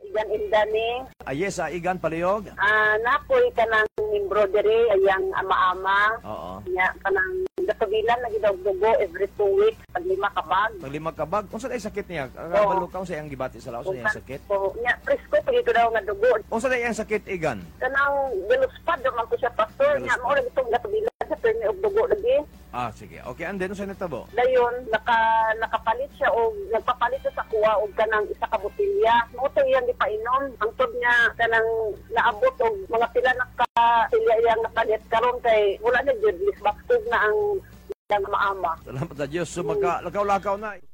Igan Indani. Yes, Igan Palihog. Napoy ka ng embroidery, ayang ama-ama. Oo. Nya, kanang gatubilan, nagidog-dugo every 2 weeks, pag 5 kabag. Pag 5 kabag, kung saan ay sakit niya? Kabalo ka, kung saan ang gibati sa laos, saan yung sakit? So, nya, presko, pag ito daw nga dugo. Kung saan ay ang sakit, Igan? Kanang galuspad, naman ko siya, pastor. Nya, mo rin itong gatubilan sa permi og dugo lagi. Sige. Okay, and then, saan natabo? Dayon, nakapalit siya o nagpapalit siya sa kuha o kanang isa ka botilya. Moto yan di painom. Ang tod niya kanang naabot o mga pila nakatilya yang napalit karon kay wala na jud, lisbaktog na ang maama. Salamat sa Diyos. So, magka lakaw-lakaw na.